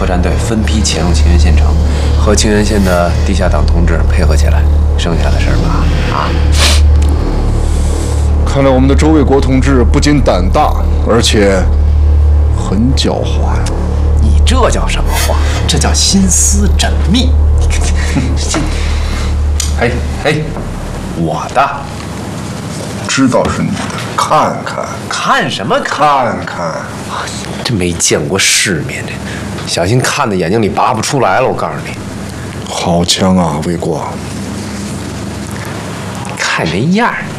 特战队分批潜入清源县城，和清源县的地下党同志配合起来，剩下的事儿吧， 看来我们的周卫国同志不仅胆大，而且很狡猾呀。 你这叫什么话？这叫心思缜密。嘿，我的， 知道是你的，看看， 看什么看？ 看看， 这没见过世面，这小心看的眼睛里拔不出来了。我告诉你， 好枪啊，卫国！ 看那样儿。